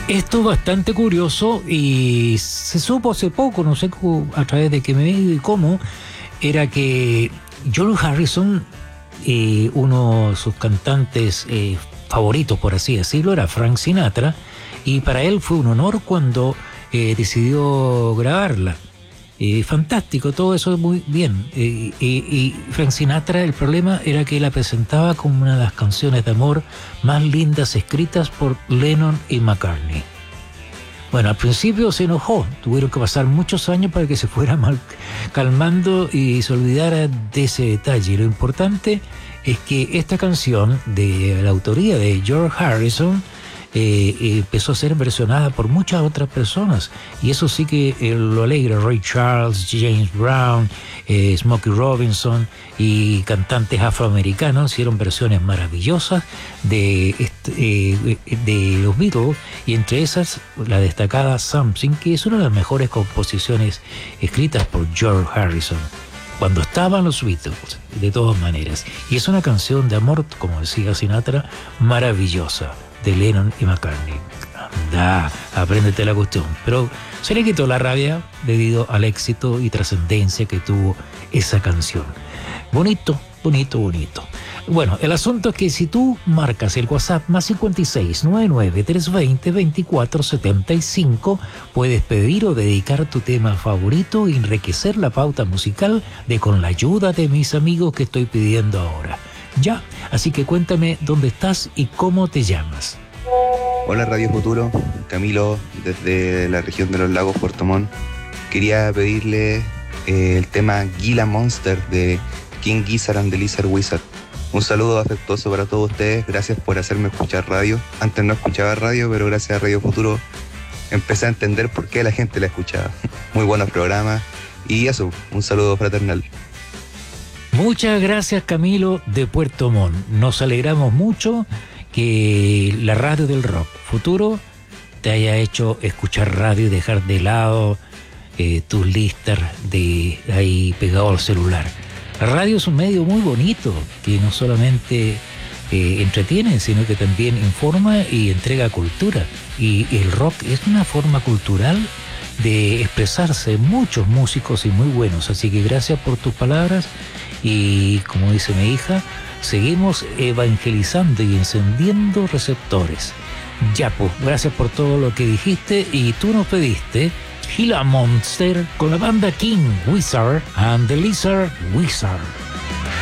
Esto es bastante curioso y se supo hace poco, no sé a través de qué medio y cómo, era que George Harrison, uno de sus cantantes favoritos, por así decirlo, era Frank Sinatra, y para él fue un honor cuando decidió grabarla. Fantástico, todo eso muy bien. Y Frank Sinatra, el problema era que la presentaba como una de las canciones de amor más lindas escritas por Lennon y McCartney. Bueno, al principio se enojó, tuvieron que pasar muchos años para que se fuera calmando y se olvidara de ese detalle. Lo importante es que esta canción de la autoría de George Harrison empezó a ser versionada por muchas otras personas, y eso sí que lo alegra. Ray Charles, James Brown, Smokey Robinson y cantantes afroamericanos hicieron versiones maravillosas de los Beatles, y entre esas la destacada Something, que es una de las mejores composiciones escritas por George Harrison cuando estaban los Beatles, de todas maneras, y es una canción de amor, como decía Sinatra, maravillosa, de Lennon y McCartney. Anda, apréndete la cuestión. Pero se le quitó la rabia debido al éxito y trascendencia que tuvo esa canción. Bonito, bonito, bonito. Bueno, el asunto es que si tú marcas el WhatsApp más 56 99 320 24 75, puedes pedir o dedicar tu tema favorito y enriquecer la pauta musical con la ayuda de mis amigos que estoy pidiendo ahora. Ya, así que cuéntame dónde estás y cómo te llamas. Hola Radio Futuro, Camilo desde la región de los lagos, Puerto Montt. Quería pedirle el tema Gila Monster de King Gizzard and the Lizard Wizard. Un saludo afectuoso para todos ustedes, gracias por hacerme escuchar radio. Antes no escuchaba radio, pero gracias a Radio Futuro empecé a entender por qué la gente la escuchaba. Muy buenos programas y eso, un saludo fraternal. Muchas gracias, Camilo de Puerto Montt. Nos alegramos mucho que la radio del rock futuro te haya hecho escuchar radio y dejar de lado tus listas de ahí pegado al celular. La radio es un medio muy bonito que no solamente entretiene, sino que también informa y entrega cultura. Y el rock es una forma cultural de expresarse. Muchos músicos y muy buenos. Así que gracias por tus palabras. Y como dice mi hija, seguimos evangelizando y encendiendo receptores. Ya pues, gracias por todo lo que dijiste, y tú nos pediste Gila Monster con la banda King Gizzard and the Lizard Wizard.